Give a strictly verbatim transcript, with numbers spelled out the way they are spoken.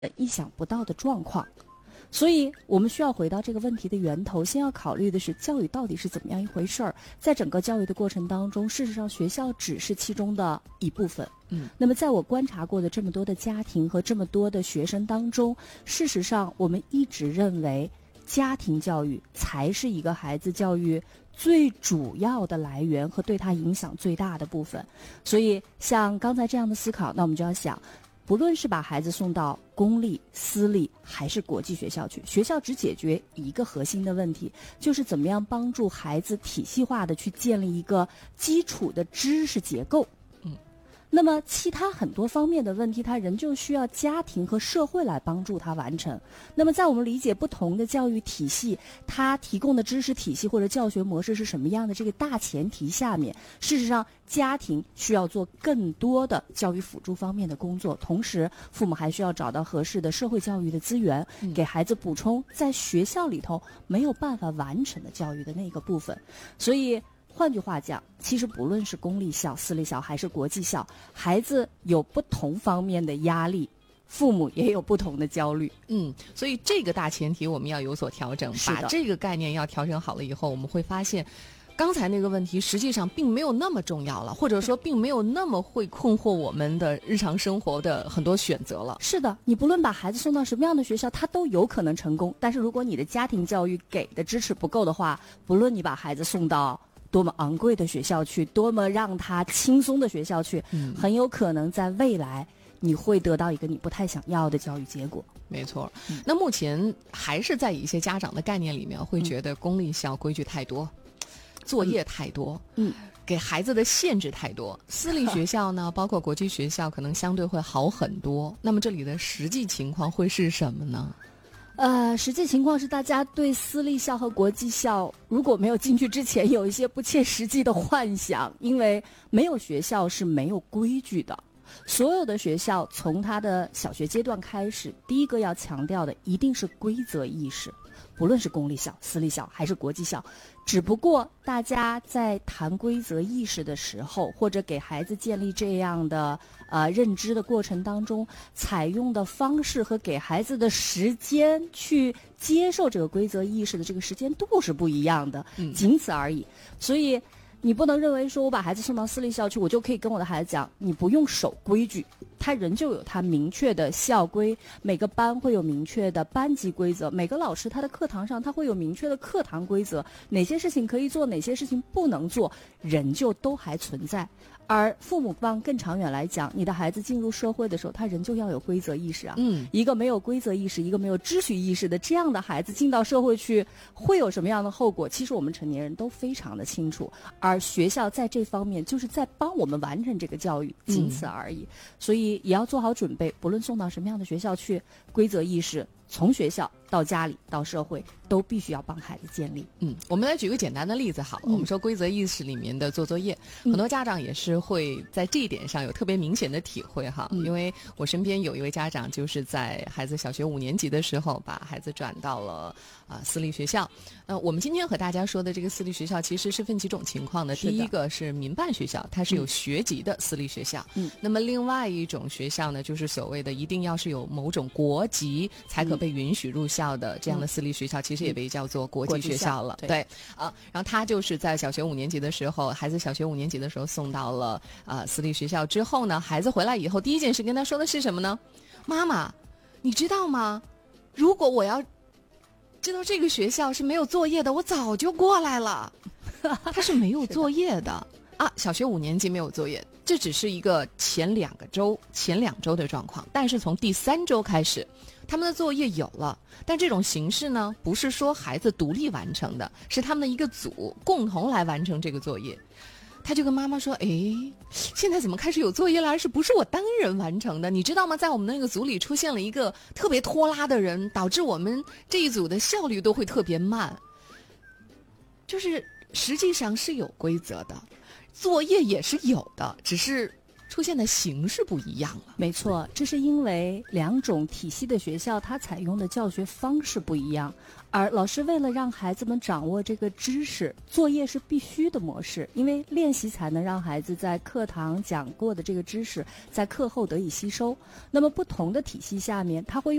意想不到的状况。所以我们需要回到这个问题的源头，先要考虑的是教育到底是怎么样一回事儿。在整个教育的过程当中，事实上学校只是其中的一部分。嗯，那么在我观察过的这么多的家庭和这么多的学生当中，事实上我们一直认为家庭教育才是一个孩子教育最主要的来源和对他影响最大的部分。所以像刚才这样的思考，那我们就要想，不论是把孩子送到公立、私立还是国际学校去，学校只解决一个核心的问题，就是怎么样帮助孩子体系化的去建立一个基础的知识结构。嗯，那么其他很多方面的问题，它仍旧需要家庭和社会来帮助他完成。那么在我们理解不同的教育体系，它提供的知识体系或者教学模式是什么样的这个大前提下面，事实上家庭需要做更多的教育辅助方面的工作，同时父母还需要找到合适的社会教育的资源，给孩子补充在学校里头没有办法完成的教育的那个部分。所以换句话讲，其实不论是公立校、私立校还是国际校，孩子有不同方面的压力，父母也有不同的焦虑。 嗯，所以这个大前提我们要有所调整，把这个概念要调整好了以后，我们会发现刚才那个问题实际上并没有那么重要了，或者说并没有那么会困惑我们的日常生活的很多选择了。 是的，你不论把孩子送到什么样的学校，他都有可能成功。但是如果你的家庭教育给的支持不够的话，不论你把孩子送到多么昂贵的学校去，多么让他轻松的学校去，嗯，很有可能在未来你会得到一个你不太想要的教育结果。 没错，嗯，那目前还是在一些家长的概念里面会觉得公立校规矩太多，嗯，作业太多，嗯，给孩子的限制太多。私立学校呢，包括国际学校，可能相对会好很多。那么这里的实际情况会是什么呢？ 呃，实际情况是，大家对私立校和国际校如果没有进去之前有一些不切实际的幻想，因为没有学校是没有规矩的。所有的学校从它的小学阶段开始，第一个要强调的一定是规则意识，不论是公立校、私立校还是国际校。只不过大家在谈规则意识的时候，或者给孩子建立这样的呃认知的过程当中，采用的方式和给孩子的时间去接受这个规则意识的这个时间度是不一样的，嗯，仅此而已。所以你不能认为说我把孩子送到私立校去，我就可以跟我的孩子讲你不用守规矩，他仍旧有他明确的校规，每个班会有明确的班级规则，每个老师他的课堂上他会有明确的课堂规则，哪些事情可以做，哪些事情不能做，仍旧都还存在。而父母往更长远来讲，你的孩子进入社会的时候，他仍旧要有规则意识啊。嗯，一个没有规则意识，一个没有秩序意识的这样的孩子进到社会去，会有什么样的后果？其实我们成年人都非常的清楚。而学校在这方面就是在帮我们完成这个教育，仅此而已。嗯，所以也要做好准备，不论送到什么样的学校去，规则意识从学校到家里到社会都必须要帮孩子建立。 嗯，我们来举个简单的例子好了，嗯，我们说规则意识里面的做作业，嗯，很多家长也是会在这一点上有特别明显的体会哈，嗯，因为我身边有一位家长就是在孩子小学五年级的时候把孩子转到了啊、呃、私立学校。呃，我们今天和大家说的这个私立学校其实是分几种情况的。第一个是民办学校，它是有学籍的私立学校。嗯，那么另外一种学校呢，就是所谓的一定要是有某种国籍才可被允许入校的这样的私立学校，其实也被叫做国际学校了。对, 对啊，然后他就是在小学五年级的时候，孩子小学五年级的时候送到了啊、呃、私立学校之后呢，孩子回来以后第一件事跟他说的是什么呢？妈妈，你知道吗？如果我要知道这个学校是没有作业的，我早就过来了。他是没有作业的啊，小学五年级没有作业，这只是一个前两个周前两周的状况，但是从第三周开始他们的作业有了，但这种形式呢，不是说孩子独立完成的，是他们的一个组共同来完成这个作业。他就跟妈妈说，诶，现在怎么开始有作业了，而是不是我单人完成的？你知道吗？在我们那个组里出现了一个特别拖拉的人，导致我们这一组的效率都会特别慢。就是实际上是有规则的，作业也是有的，只是出现的形式不一样了。 没错，这是因为两种体系的学校它采用的教学方式不一样，而老师为了让孩子们掌握这个知识，作业是必须的模式，因为练习才能让孩子在课堂讲过的这个知识在课后得以吸收。那么不同的体系下面，它会用